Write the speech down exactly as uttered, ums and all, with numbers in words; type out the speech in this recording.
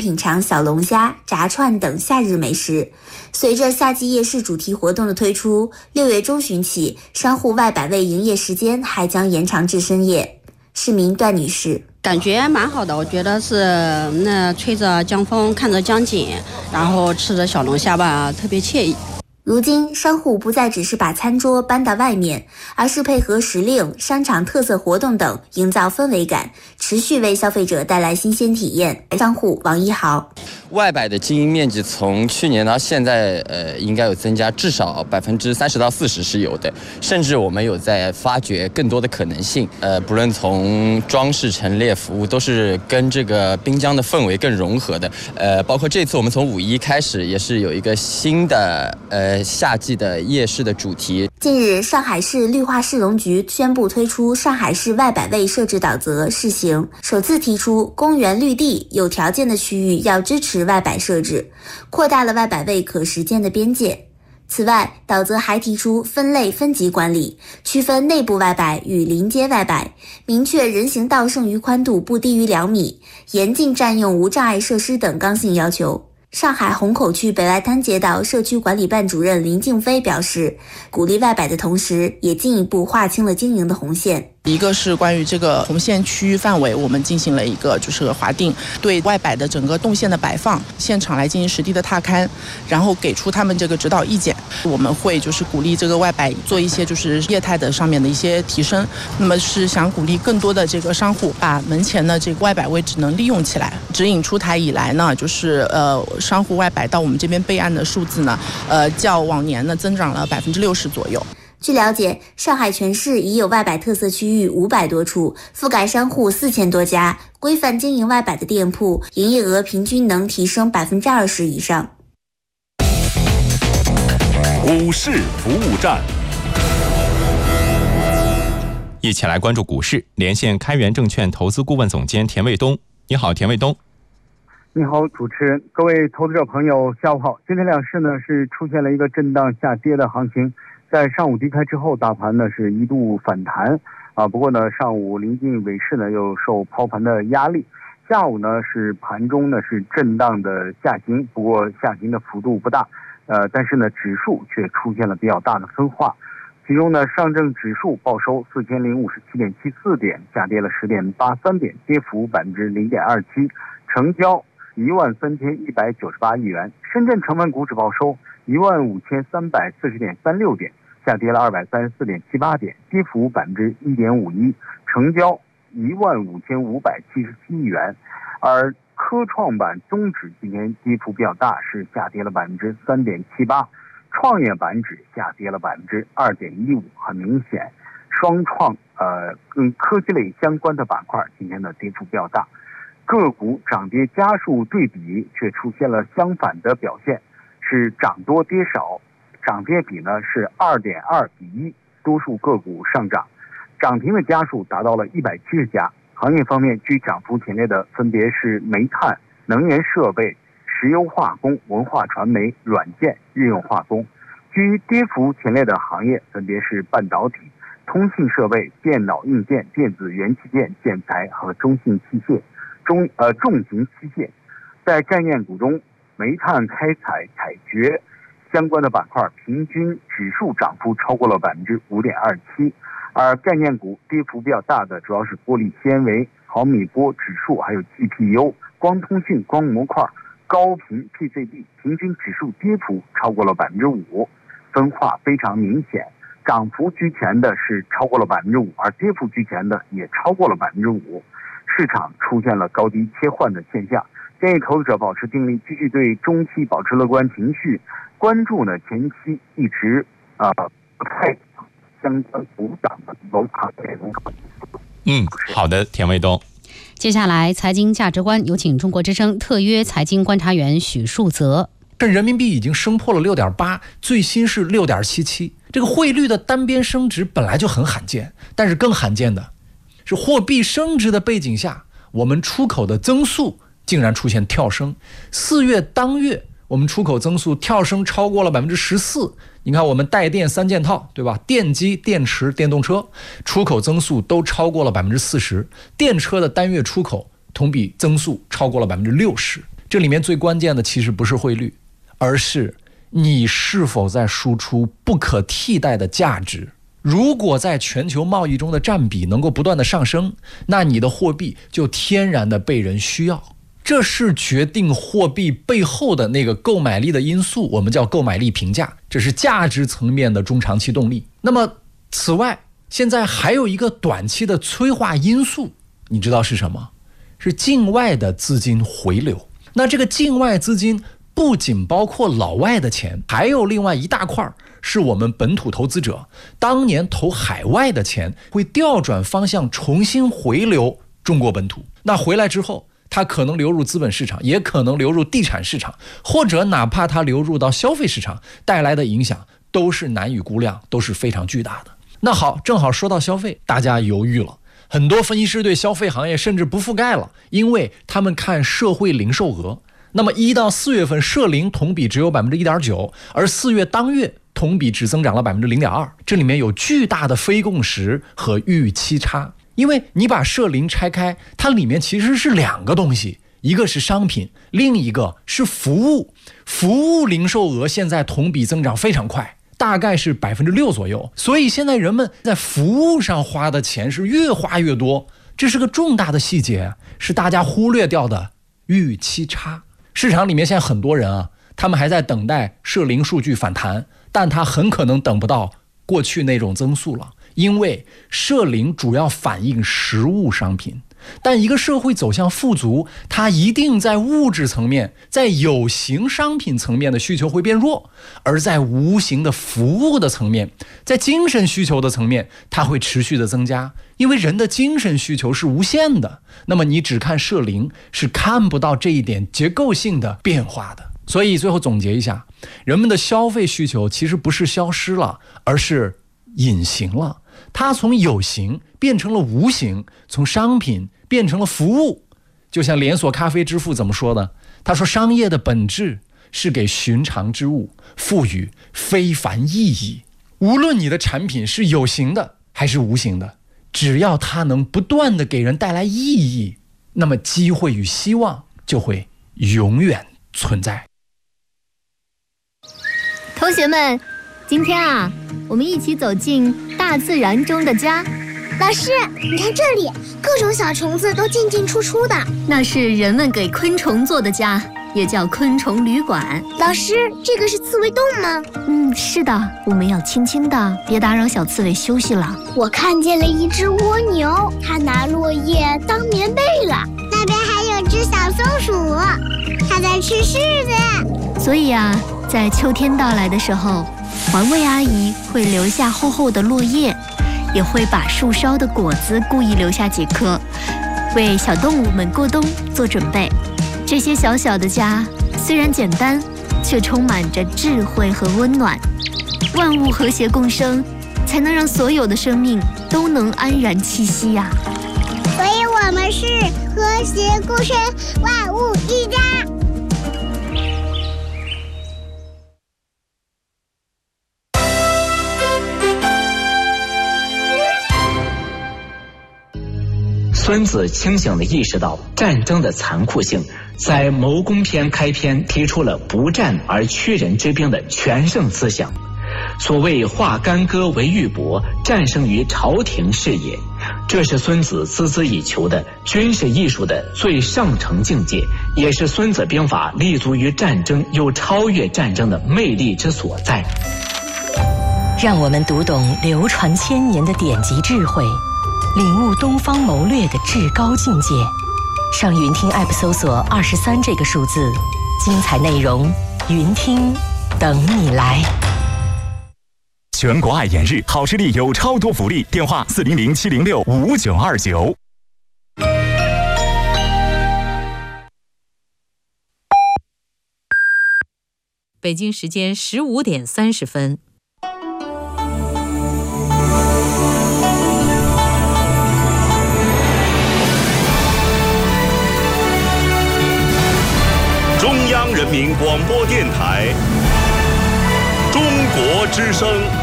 品尝小龙虾、炸串等夏日美食。随着夏季夜市主题活动的推出，六月中旬起，商户外摆位营业时间还将延长至深夜。市民段女士， 感觉蛮好的，我觉得是那吹着江风，看着江景，然后吃着小龙虾吧，特别惬意。 如今，商户不再只是把餐桌搬到外面，而是配合时令、商场特色活动等，营造氛围感，持续为消费者带来新鲜体验。商户王一豪， 外摆的经营面积从去年到现在，呃，应该有增加，至少百分之三十到四十是有的，甚至我们有在发掘更多的可能性。呃，不论从装饰、陈列、服务，都是跟这个滨江的氛围更融合的。呃，包括这次我们从五一开始，也是有一个新的呃。夏季的夜市的主题。 近日，上海市绿化市容局宣布推出上海市外摆位设置导则试行，首次提出公园绿地有条件的区域要支持外摆设置，扩大了外摆位可实践的边界。此外，导则还提出分类分级管理，区分内部外摆与临街外摆，明确人行道剩余宽度不低于两米，严禁占用无障碍设施等刚性要求。上海虹口区北外滩街道社区管理办主任林静飞表示，鼓励外摆的同时，也进一步划清了经营的红线。 一个是关于这个红线区域范围，我们进行了一个就是划定，对外摆的整个动线的摆放，现场来进行实地的踏勘，然后给出他们这个指导意见。我们会就是鼓励这个外摆做一些就是业态的上面的一些提升，那么是想鼓励更多的这个商户把门前的这个外摆位置能利用起来。指引出台以来呢，就是呃商户外摆到我们这边备案的数字呢，呃较往年呢增长了百分之六十左右。 据了解，上海全市已有外摆特色区域五百多处，覆盖商户四千多家，规范经营外摆的店铺，营业额平均能提升百分之二十以上。 股市服务站， 一起来关注股市，连线开源证券投资顾问总监田卫东。你好，田卫东。 你好，主持人，各位投资者朋友，下午好。今天两市呢是出现了一个震荡下跌的行情。在上午低开之后，大盘呢是一度反弹啊，不过呢上午临近尾市呢又受抛盘的压力，下午呢是盘中呢是震荡的下行，不过下行的幅度不大，呃，但是呢指数却出现了比较大的分化，其中呢上证指数报收四千零五十七点七四点，下跌了十点八三点，跌幅百分之零点二七，成交一万三千一百九十八亿元。深圳成分股指报收一万五千三百四十点三六点，下跌了二百三十四点七八点，跌幅百分之一点五一，成交一万五千五百七十七亿元。而科创板综指今天跌幅比较大，是下跌了百分之三点七八，创业板指下跌了百分之二点一五。很明显，双创呃跟科技类相关的板块今天的跌幅比较大，个股涨跌家数对比却出现了相反的表现，是涨多跌少。涨跌比呢是二点二比一，多数个股上涨，涨停的家数达到了一百七十家。行业方面，居涨幅前列的分别是煤炭、能源设备、石油化工、文化传媒、软件、日用化工。居跌幅前列的行业分别是半导体、通信设备、电脑硬件、电子元器件、建材和中性器械、中呃重型器械。在概念股中，煤炭开采采掘相关的板块平均指数涨幅超过了百分之五点二七，而概念股跌幅比较大的主要是玻璃纤维、毫米波指数，还有 G P U、光通讯、光模块、高频 P C B， 平均指数跌幅超过了百分之五，分化非常明显。涨幅居前的是超过了百分之五，而跌幅居前的也超过了百分之五，市场出现了高低切换的现象。建议投资者保持定力，继续对中期保持乐观情绪，关注呢前期一直啊不太相关补涨的楼行业。 嗯，好的，田卫东。 接下来财经价值观，有请中国之声特约财经观察员许树泽。 趁人民币已经升破了 六点八， 最新是 六点七七， 这个汇率的单边升值本来就很罕见，但是更罕见的是货币升值的背景下，我们出口的增速竟然出现跳升。四月当月我们出口增速跳升超过了 百分之十四， 你看我们带电三件套，对吧？电机、电池、电动车出口增速都超过了 百分之四十， 电车的单月出口同比增速超过了 百分之六十。 这里面最关键的其实不是汇率，而是你是否在输出不可替代的价值。如果在全球贸易中的占比能够不断的上升，那你的货币就天然的被人需要。这是决定货币背后的那个购买力的因素，我们叫购买力评价，这是价值层面的中长期动力。那么此外，现在还有一个短期的催化因素，你知道是什么？是境外的资金回流。那这个境外资金不仅包括老外的钱，还有另外一大块是我们本土投资者当年投海外的钱会调转方向，重新回流中国本土。那回来之后，它可能流入资本市场，也可能流入地产市场，或者哪怕它流入到消费市场，带来的影响都是难以估量，都是非常巨大的。那好，正好说到消费，大家犹豫了。很多分析师对消费行业甚至不覆盖了，因为他们看社会零售额。那么一到四月份社零同比只有 百分之一点九， 而四月当月同比只增长了 百分之零点二， 这里面有巨大的非共识和预期差。因为你把社零拆开，它里面其实是两个东西，一个是商品，另一个是服务。服务零售额现在同比增长非常快，大概是 百分之六 左右，所以现在人们在服务上花的钱是越花越多，这是个重大的细节，是大家忽略掉的预期差。市场里面现在很多人啊，他们还在等待社零数据反弹，但他很可能等不到过去那种增速了，因为社零主要反映实物商品。但一个社会走向富足，它一定在物质层面，在有形商品层面的需求会变弱，而在无形的服务的层面，在精神需求的层面，它会持续的增加。因为人的精神需求是无限的，那么你只看社零是看不到这一点结构性的变化的。所以最后总结一下，人们的消费需求其实不是消失了，而是隐形了。它从有形变成了无形，从商品变成了服务。就像连锁咖啡之父怎么说的？他说，商业的本质是给寻常之物赋予非凡意义。无论你的产品是有形的还是无形的，只要它能不断地给人带来意义，那么机会与希望就会永远存在。 同学们，今天啊，我们一起走进大自然中的家。 老师，你看这里，各种小虫子都进进出出的。 那是人们给昆虫做的家，也叫昆虫旅馆。 老师，这个是刺猬洞吗？ 嗯，是的，我们要轻轻的，别打扰小刺猬休息了。 我看见了一只蜗牛，它拿落叶当棉被了。那边还有只小松鼠，它在吃柿子。 所以啊，在秋天到来的时候，环卫阿姨会留下厚厚的落叶，也会把树梢的果子故意留下几颗，为小动物们过冬做准备。这些小小的家虽然简单，却充满着智慧和温暖。万物和谐共生，才能让所有的生命都能安然栖息呀、啊。 所以我们是和谐共生，万物一家。 孙子清醒地意识到战争的残酷性，在《谋攻篇》开篇提出了不战而屈人之兵的全胜思想。所谓化干戈为玉帛，战胜于朝廷是也，这是孙子孜孜以求的军事艺术的最上乘境界，也是孙子兵法立足于战争又超越战争的魅力之所在。 让我们读懂流传千年的典籍智慧，领悟东方谋略的至高境界。上云听 App 搜索二十三这个数字，精彩内容云听等你来。 全国爱眼日好视力有超多福利，电话四零零七零六五九二九。 北京时间十五点三十分。 中央人民广播电台，中国之声。